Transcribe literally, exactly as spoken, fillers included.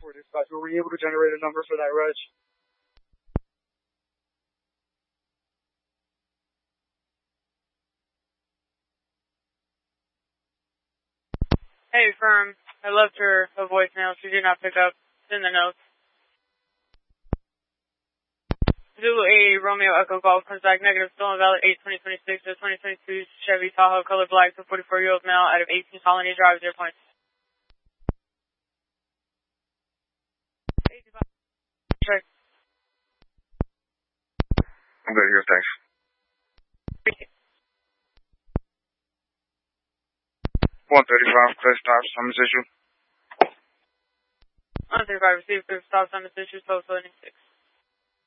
for dispatch. Were we able to generate a number for that reg? Hey, firm. I left her a voicemail. She did not pick up. It's in the notes. Zulu a Romeo Echo Golf comes back negative, stolen valid eight twenty twenty-six to twenty twenty-two Chevy Tahoe color black for forty-four-year-old male out of eighteen Colony Drive, zero points. Check. I'm good here, thanks. one thirty-five, clear stop, summons issue. one thirty-five, received, clear stop, summons issue, twelve twenty-six.